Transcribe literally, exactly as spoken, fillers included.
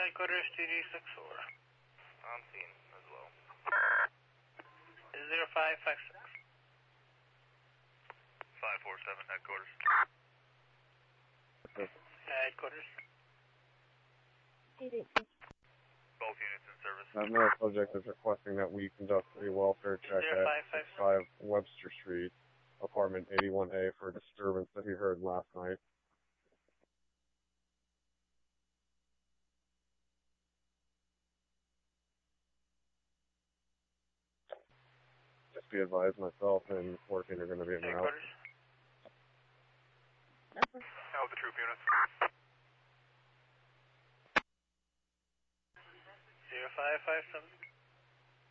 Headquarters two D six four. On scene as well. zero five five six. five four seven, headquarters. Headquarters. eight eight six. Both units in service. That male subject is requesting that we conduct a welfare check Zero at five five six five Webster Street, apartment eighty-one A, for a disturbance that he heard last night. Just be advised, myself and fourteen are going to be in the house. Headquarters. Out with the troop units. zero five five seven.